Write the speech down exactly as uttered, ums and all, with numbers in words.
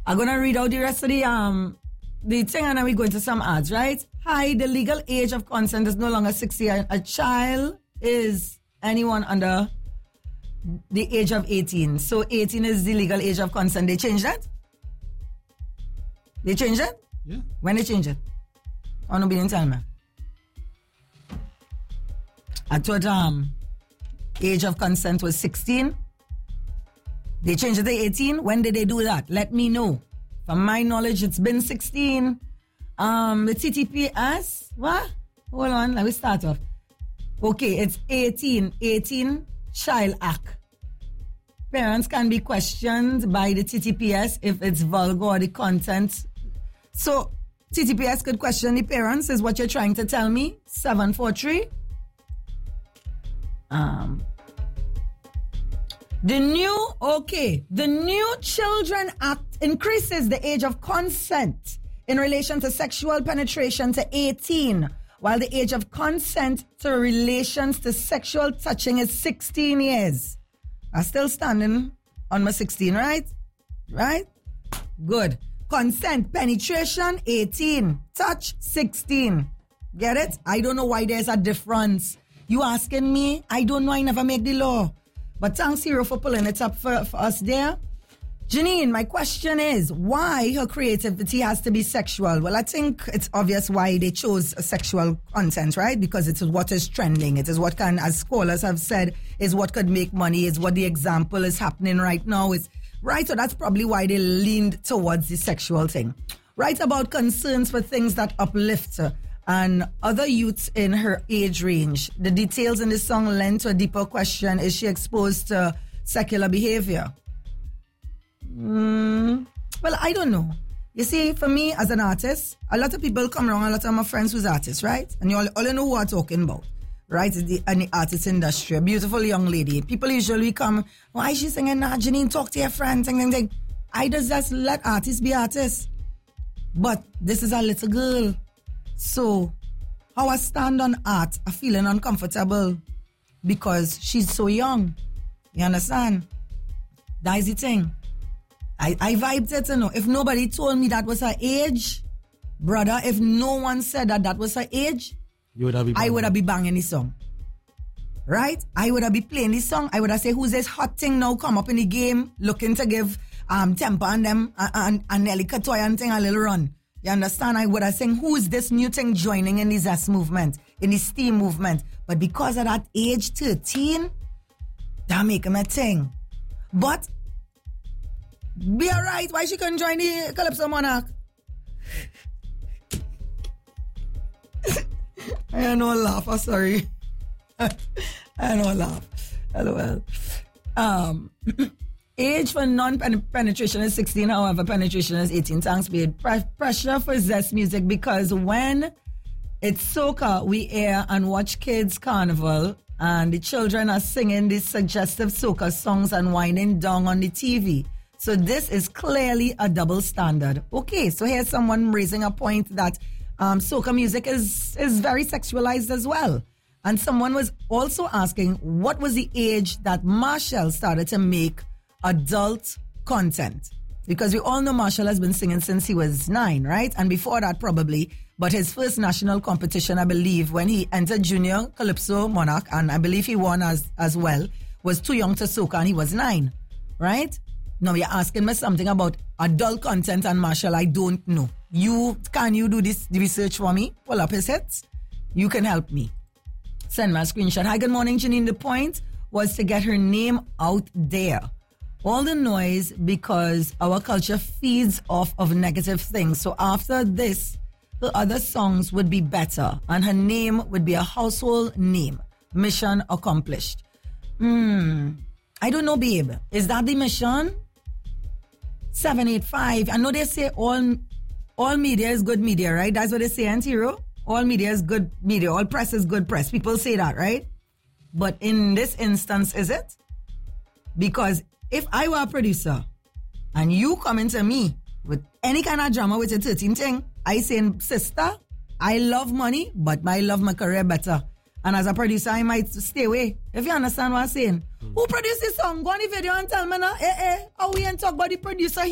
I'm going to read out the rest of the, um, the thing and then we go into some ads, right? Hi, the legal age of consent is no longer sixteen. A child is anyone under the age of eighteen. So eighteen is the legal age of consent. They changed that? They changed it? Yeah. When they changed it? Oh, no, didn't tell me. I thought um, age of consent was sixteen. They changed it to eighteen. When did they do that? Let me know. From my knowledge, it's been sixteen. Um, the T T P S, what? Hold on, let me start off. Okay, it's eighteen. eighteen Child Act. Parents can be questioned by the T T P S if it's vulgar or the content. So, T T P S could question the parents, is what you're trying to tell me? seven four three. Um, the new, okay, the new Children Act increases the age of consent in relation to sexual penetration to eighteen, while the age of consent to relations to sexual touching is sixteen years. I'm still standing on my sixteen, right? Right? Good. Consent, penetration, eighteen. Touch, sixteen. Get it? I don't know why there's a difference. You asking me? I don't know. I never make the law. But thanks, Hero, for pulling it up for, for us there. Janine, my question is, why her creativity has to be sexual? Well, I think it's obvious why they chose sexual content, right? Because it is what is trending. It is what can, as scholars have said, is what could make money, is what the example is happening right now. Is right, so that's probably why they leaned towards the sexual thing. Write about concerns for things that uplift her and other youths in her age range. The details in the song lend to a deeper question. Is she exposed to secular behavior? Mm, well, I don't know. You see, for me as an artist, a lot of people come around, a lot of my friends who's artists, right? And you all, all you know who I'm talking about, right? The, in the artist industry, a beautiful young lady. People usually come, why is she singing that? Janine, talk to your friends, and then I just, just let artists be artists. But this is a little girl. So, how I stand on art, I'm feeling uncomfortable because she's so young. You understand? That is the thing. I, I vibed it, you know. If nobody told me that was her age, brother, if no one said that that was her age, you would have I would have been banging this song. Right? I would have been playing this song. I would have said, who's this hot thing now come up in the game looking to give um Temper and them and, and, and Nelly Katoy and thing a little run. You understand? I would have said, who is this new thing joining in the Zest movement, in the STEAM movement? But because of that age thirteen, that make him a thing. But be alright. Why she couldn't join the Calypso Monarch? I know laugh. I'm sorry. I know laugh. LOL. Um, age for non-penetration is sixteen. However, penetration is eighteen. Thanks, babe. Pre- pressure for Zest Music because when it's soca, we air and watch Kids Carnival, and the children are singing these suggestive soca songs and winding down on the T V. So this is clearly a double standard. Okay, so here's someone raising a point that um, soca music is, is very sexualized as well. And someone was also asking, what was the age that Marshall started to make adult content? Because we all know Marshall has been singing since he was nine, right? And before that probably. But his first national competition, I believe, when he entered Junior Calypso Monarch, and I believe he won as, as well, was too young to soca and he was nine, right? Now you're asking me something about adult content and Marshall, I don't know. You, can you do this research for me? Pull up his hits. You can help me. Send me a screenshot. Hi, good morning, Janine. The point was to get her name out there. All the noise because our culture feeds off of negative things. So after this, her other songs would be better and her name would be a household name. Mission accomplished. Hmm. I don't know, babe. Is that the mission? seven eight five. I know they say all all media is good media, right? That's what they say, Antiro. All media is good media. All press is good press. People say that, right? But in this instance, is it? Because if I were a producer and you come into me with any kind of drama with a thirteen thing, I say, sister, I love money, but I love my career better. And as a producer, I might stay away. If you understand what I'm saying. Mm. Who produced this song? Go on the video and tell me now. Eh, eh. How we ain't talk about the producer here?